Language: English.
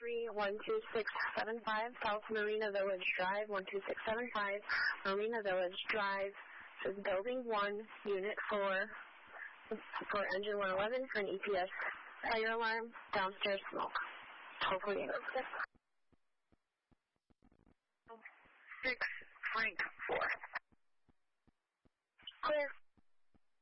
12675 South Marina Village Drive, 12675 Marina Village Drive. This is Building 1, Unit 4, for Engine 111 for an EPS fire alarm, downstairs smoke. Hopefully it goes. 6